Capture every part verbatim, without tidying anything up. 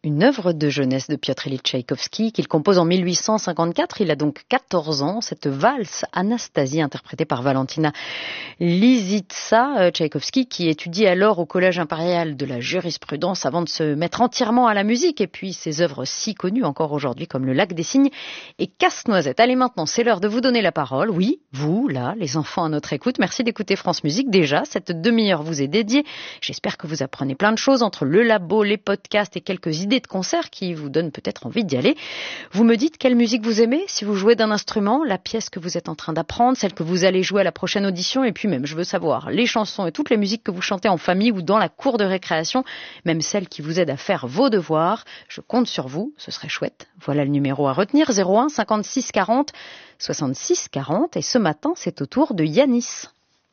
une œuvre de jeunesse de Piotr Ilyich Tchaïkovski qu'il compose en mille huit cent cinquante-quatre. Il a donc quatorze ans. Cette valse Anastasie, interprétée par Valentina Lisitsa. Tchaïkovski qui étudie alors au Collège impérial de la jurisprudence avant de se mettre entièrement à la musique. Et puis ses œuvres si connues encore aujourd'hui comme Le Lac des Cygnes et Casse-Noisette. Allez, maintenant, c'est l'heure de vous donner la parole. Oui, vous, là, les enfants à notre écoute. Merci d'écouter France Musique. Déjà, cette demi-heure vous est dédiée. J'espère que vous apprenez plein de choses entre le labo, les podcasts et quelques idées de concerts qui vous donnent peut-être envie d'y aller. Vous me dites quelle musique vous aimez, si vous jouez d'un instrument, la pièce que vous êtes en train d'apprendre, celle que vous allez jouer à la prochaine audition, et puis même, je veux savoir, les chansons et toutes les musiques que vous chantez en famille ou dans la cour de récréation, même celles qui vous aident à faire vos devoirs. Je compte sur vous, ce serait chouette. Voilà le numéro à retenir, zéro un cinquante-six quarante soixante-six quarante, et ce matin, c'est au tour de Yanis.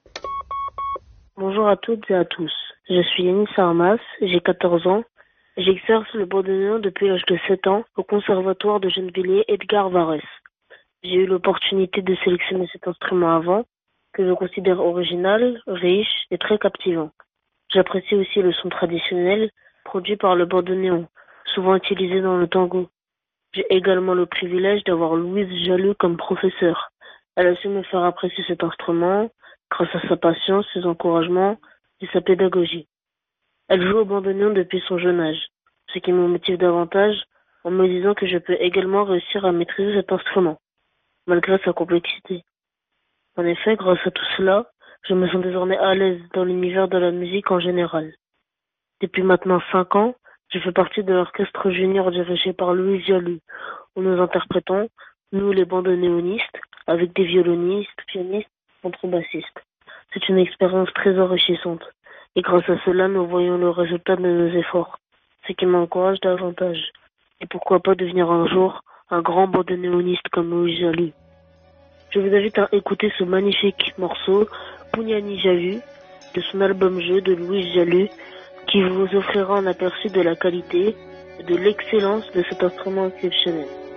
Bonjour à toutes et à tous. Je suis Yanis Armas, j'ai quatorze ans. J'exerce le bandoneon depuis l'âge de sept ans au conservatoire de Gennevilliers Edgar Varèse. J'ai eu l'opportunité de sélectionner cet instrument avant, que je considère original, riche et très captivant. J'apprécie aussi le son traditionnel produit par le bandoneon, souvent utilisé dans le tango. J'ai également le privilège d'avoir Louise Jaloux comme professeure. Elle a su me faire apprécier cet instrument grâce à sa patience, ses encouragements et sa pédagogie. Elle joue au bandoneon depuis son jeune âge, ce qui me motive davantage en me disant que je peux également réussir à maîtriser cet instrument, malgré sa complexité. En effet, grâce à tout cela, je me sens désormais à l'aise dans l'univers de la musique en général. Depuis maintenant cinq ans, je fais partie de l'orchestre junior dirigé par Louise Jaloux, où nous interprétons, nous les bandoneonistes, avec des violonistes, pianistes, contrebassistes. C'est une expérience très enrichissante. Et grâce à cela, nous voyons le résultat de nos efforts, ce qui m'encourage davantage. Et pourquoi pas devenir un jour un grand bandoneoniste comme Louis Jaloux. Je vous invite à écouter ce magnifique morceau, Pugnani Javu, de son album Jeu de Louis Jaloux, qui vous offrira un aperçu de la qualité et de l'excellence de cet instrument exceptionnel.